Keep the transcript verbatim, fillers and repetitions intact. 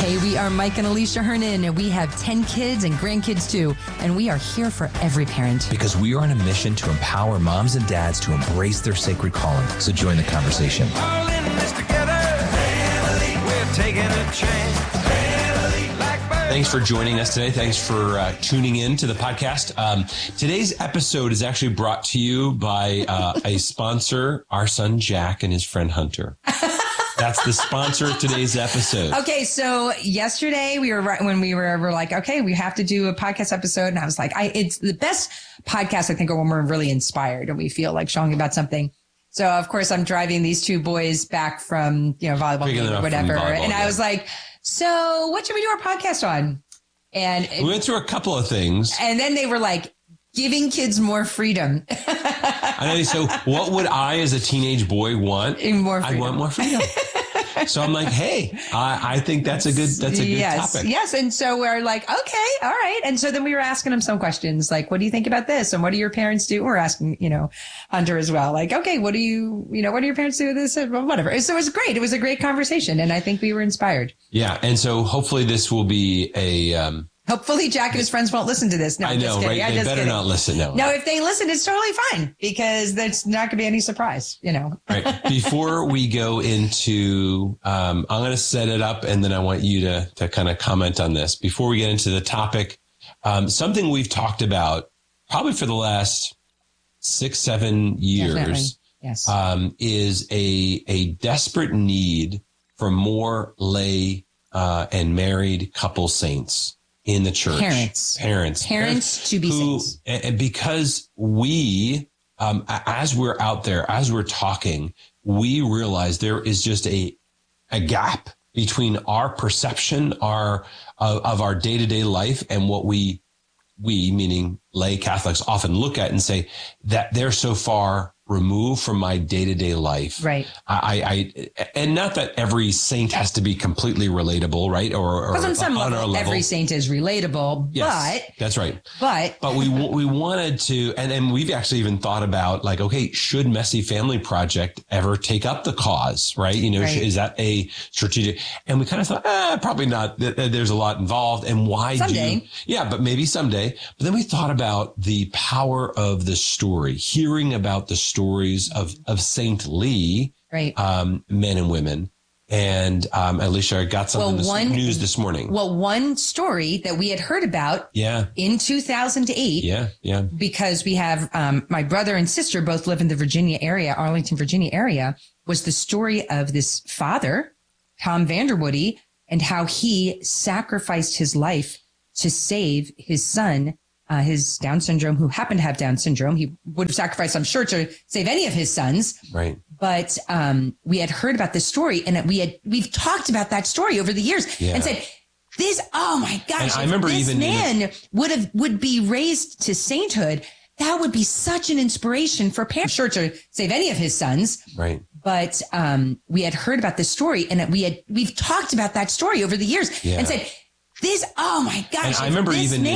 Hey, we are Mike and Alicia Hernan, and we have ten kids and grandkids too, and we are here for every parent. Because we are on a mission to empower moms and dads to embrace their sacred calling. So join the conversation. All in this together, family, we're taking a chance. Family, like birds. Thanks for joining us today. Thanks for uh, tuning in to the podcast. Um, today's episode is actually brought to you by uh, a sponsor, our son Jack and his friend Hunter. That's the sponsor of today's episode. Okay, so yesterday we were right when we were, we're like, okay, we have to do a podcast episode, and I was like, I it's the best podcast I think are when we're really inspired and we feel like showing about something. So of course I'm driving these two boys back from you know volleyball Picking game them or up from whatever, volleyball, and I yeah. was like, so what should we do our podcast on? And We went through a couple of things. and then they were like, giving kids more freedom. I know. So what would I, as a teenage boy, want? More I freedom. want more freedom. So I'm like, hey, I, I think that's a good that's a good yes, topic. Yes. And so we're like, okay, all right. And so then we were asking them some questions like, what do you think about this? And what do your parents do? We're asking, you know, Hunter as well. Like, okay, what do you, you know, what do your parents do with this? And whatever. So it was great. It was a great conversation. And I think we were inspired. Yeah. And so hopefully this will be a, um, Hopefully Jack and his friends won't listen to this. No, I I'm know, just kidding. right? I'm They just better kidding. not listen. No. No, if they listen, it's totally fine because there's not going to be any surprise, you know. Right. Before we go into, um, I'm going to set it up and then I want you to, to kind of comment on this. Before we get into the topic, um, something we've talked about probably for the last six, seven years Definitely. Yes. um, is a, a desperate need for more lay uh, and married couple saints in the church. Parents. Parents. Parents to be who, saints. and because we, um, a- as we're out there, as we're talking, we realize there is just a, a gap between our perception, our, of, of our day-to-day life and what we, we, meaning lay Catholics, often look at and say that they're so far removed from my day-to-day life. Right. I, I, and not that every saint has to be completely relatable, right? Or, or Because on some on our level, level. every saint is relatable, Yes, but, that's right. but, But we we wanted to, and, and we've actually even thought about like, okay, should Messy Family Project ever take up the cause, right? You know, Right. is that a strategic? And we kind of thought, eh, probably not. Th- th- There's a lot involved, and why Someday. do? Yeah, but maybe someday. But then we thought about the power of the story, hearing about the stories of of Saint Lee, right. um, men and women. And um, Alicia, I got something Well, this one- news this morning. Well, one story that we had heard about yeah, in two thousand eight, yeah, yeah. because we have um, my brother and sister both live in the Virginia area, Arlington, Virginia area, was the story of this father, Tom Vanderwoody, and how he sacrificed his life to save his son, uh, his Down syndrome, who happened to have Down syndrome. He would have sacrificed, I'm sure, to save any of his sons. Right. But um, we had heard about this story, and we had we've talked about that story over the years, Yeah. and said, "This, oh my gosh! And I if remember this even in man would have would be raised to sainthood. That would be such an inspiration for parents, sure, to save any of his sons." Right. But um, we had heard about this story, and we had we've talked about that story over the years, Yeah. and said, "This, oh my gosh!" And I if remember this even in-